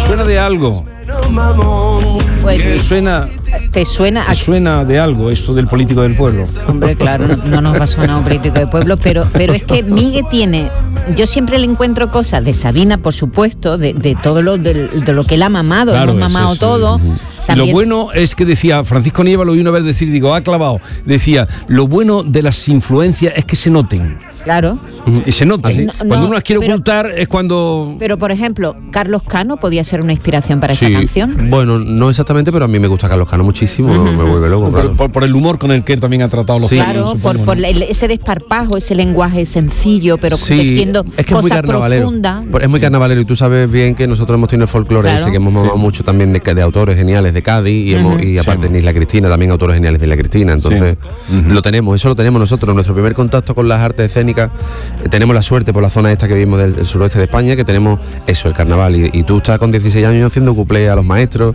Suena de algo. Pues, ¿Te suena de algo eso del político del pueblo? Hombre, claro, no nos va a sonar un político del pueblo, pero es que Miguel tiene... Yo siempre le encuentro cosas de Sabina, por supuesto, de todo de lo que él ha mamado, claro, hemos mamado eso, todo. Y lo bueno es que decía, Francisco Nieva lo oí una vez decir, ha clavado, decía, lo bueno de las influencias es que se noten. Claro. Y se noten. Cuando uno las quiere ocultar es cuando... Pero, por ejemplo, Carlos Cano podía ser una inspiración para esta canción. Bueno, no exactamente, pero a mí me gusta Carlos Cano muchísimo, me vuelve loco. Claro. Por el humor con el que él también ha tratado los temas. Claro, por ese desparpajo, ese lenguaje sencillo, pero diciendo es que cosas es muy carnavalero. profundas. Es muy carnavalero y tú sabes bien que nosotros hemos tenido el folclore ese, que hemos mamado mucho también de autores geniales de Cádiz y aparte en Isla Cristina, también autores geniales de Isla Cristina. Entonces, eso lo tenemos nosotros. Nuestro primer contacto con las artes escénicas, tenemos la suerte por la zona esta que vivimos del suroeste de España, que tenemos eso, el carnaval. Y tú estás con 16 años haciendo cuplé a los maestros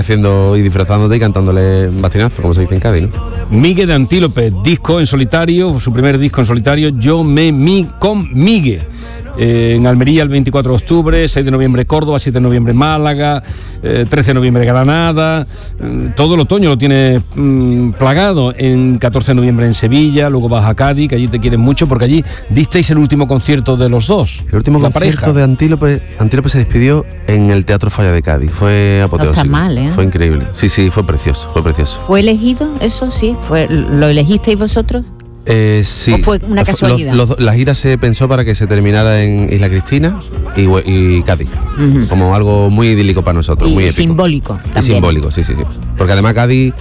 y disfrazándote y cantándole bastinazo, como se dice en Cádiz, ¿no? Miguel de Antílope, disco en solitario, su primer disco en solitario, Yo me mi con Miguel. En Almería el 24 de octubre, 6 de noviembre Córdoba, 7 de noviembre Málaga, 13 de noviembre Granada, todo el otoño lo tiene plagado, en 14 de noviembre en Sevilla, luego vas a Cádiz, que allí te quieren mucho, porque allí disteis el último concierto de los dos. El último concierto de Antílope se despidió en el Teatro Falla de Cádiz, fue apoteósico. No está mal, ¿eh? Fue increíble, sí, fue precioso. ¿Fue elegido eso, sí? ¿Lo elegisteis vosotros? Sí. ¿O fue una casualidad? La gira se pensó para que se terminara en Isla Cristina y Cádiz, como algo muy idílico para nosotros, muy épico. Simbólico también. Y simbólico, sí. Porque además Cádiz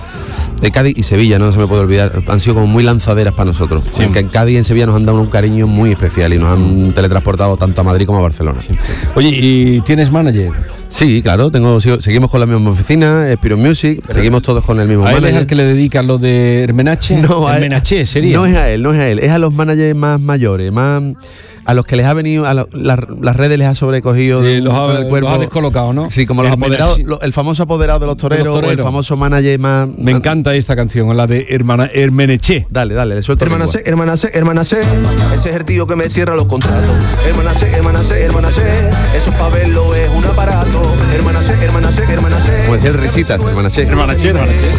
y Sevilla, no se me puede olvidar, han sido como muy lanzaderas para nosotros. Sí. En Cádiz y en Sevilla nos han dado un cariño muy especial y nos han teletransportado tanto a Madrid como a Barcelona. Sí. Oye, ¿y tienes manager? Sí, claro, seguimos con la misma oficina, Spiron Music, seguimos todos con el mismo manager. ¿A él es al que le dedican lo de Hermenache? No, Hermenache sería. No es a él, es a los managers más mayores, a los que les ha venido, las redes les ha sobrecogido el cuerpo. Los ha descolocado, ¿no? Sí, como los apoderados, el famoso apoderado de los toreros, o el famoso manager más... Me encanta esta canción, la de Hermeneche. Dale, le suelto. Hermana C, ese es el tío que me cierra los contratos. Hermana C, eso pa' verlo es un aparato. Hermana C. Como decía el Risitas, Hermana C.